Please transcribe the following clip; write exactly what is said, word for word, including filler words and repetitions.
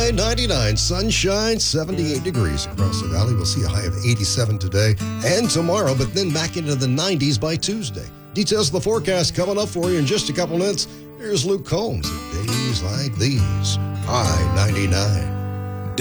high ninety-nine, sunshine, seventy-eight degrees across the valley. We'll see a high of eighty-seven today and tomorrow, but then back into the nineties by Tuesday. Details of the forecast coming up for you in just a couple minutes. Here's Luke Combs. Days like these, high ninety-nine.